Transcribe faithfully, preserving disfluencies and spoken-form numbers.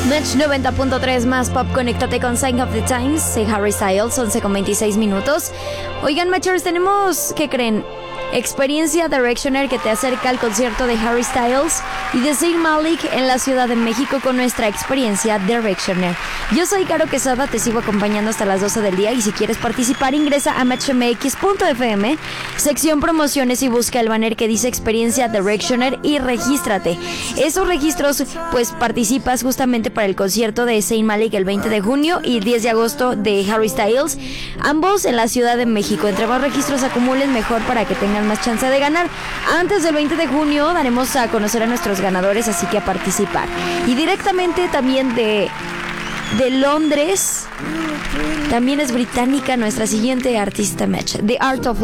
Match noventa punto tres más pop, conéctate con Sign of the Times, soy Harry Styles, once con veintiséis minutos. Oigan, Matchers, tenemos, ¿qué creen? Experiencia Directioner que te acerca al concierto de Harry Styles y de Zayn Malik en la Ciudad de México con nuestra experiencia Directioner. Yo soy Caro Quesada, te sigo acompañando hasta las doce del día y si quieres participar ingresa a match m x punto f m, sección promociones y busca el banner que dice experiencia Directioner y regístrate. Esos registros pues participas justamente para el concierto de Zayn Malik el veinte de junio y diez de agosto de Harry Styles, ambos en la Ciudad de México. Entre más registros acumulen mejor para que tengan más chance de ganar. Antes del veinte de junio daremos a conocer a nuestros ganadores, así que a participar. Y directamente también de, de Londres, también es británica nuestra siguiente artista, Match, The Art of